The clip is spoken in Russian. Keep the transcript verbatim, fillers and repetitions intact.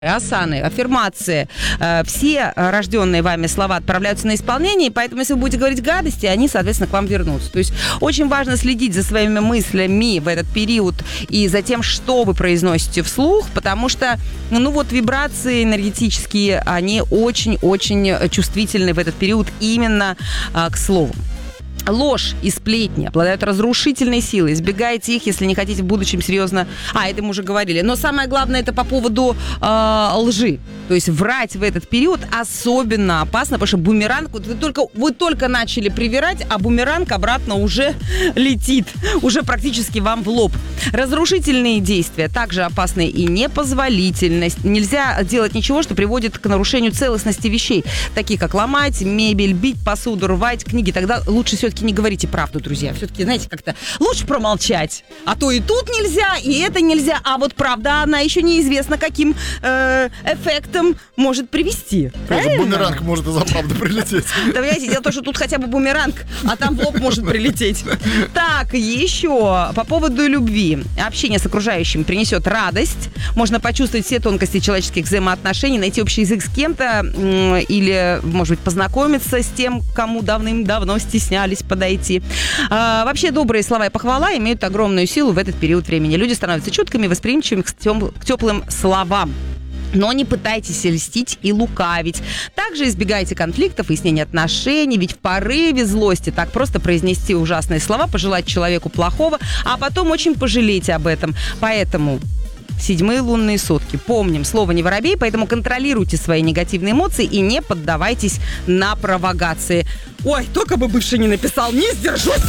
Асаны, аффирмации, э, все рожденные вами слова отправляются на исполнение, поэтому если вы будете говорить гадости, они, соответственно, к вам вернутся. То есть очень важно следить за своими мыслями в этот период и за тем, что вы произносите вслух, потому что, ну вот, вибрации энергетические, они очень-очень чувствительны в этот период именно э, к слову. Ложь и сплетни обладают разрушительной силой. Избегайте их, если не хотите в будущем серьезно... А, это мы уже говорили. Но самое главное, это по поводу э, лжи. То есть врать в этот период особенно опасно, потому что бумеранг... Вот вы только, вы только начали привирать, а бумеранг обратно уже летит. Уже практически вам в лоб. Разрушительные действия также опасны и непозволительность. Нельзя делать ничего, что приводит к нарушению целостности вещей, такие как ломать мебель, бить посуду, рвать книги. Тогда лучше все все-таки не говорите правду, друзья. Все-таки, знаете, как-то лучше промолчать. А то и тут нельзя, и это нельзя. А вот правда, она еще неизвестно, каким э, эффектом может привести. Тоже бумеранг может из-за правды прилететь. Да, понимаете, дело в том, что тут хотя бы бумеранг, а там в лоб может прилететь. Так, еще по поводу любви. Общение с окружающим принесет радость. Можно почувствовать все тонкости человеческих взаимоотношений, найти общий язык с кем-то или, может быть, познакомиться с тем, кому давным-давно стеснялись подойти. А, вообще, добрые слова и похвала имеют огромную силу в этот период времени. Люди становятся чуткими, восприимчивыми к, тем, к теплым словам. Но не пытайтесь льстить и лукавить. Также избегайте конфликтов, выяснения отношений, ведь в порыве злости так просто произнести ужасные слова, пожелать человеку плохого, а потом очень пожалейте об этом. Поэтому... Седьмые лунные сутки. Помним, слово не воробей, поэтому контролируйте свои негативные эмоции и не поддавайтесь на провокации. Ой, только бы бывший не написал, не сдержусь!